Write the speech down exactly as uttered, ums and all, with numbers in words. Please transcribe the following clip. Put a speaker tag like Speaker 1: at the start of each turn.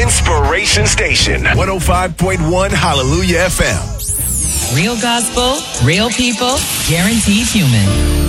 Speaker 1: inspiration station. one oh five point one Hallelujah F M.
Speaker 2: Real gospel, real people, guaranteed human.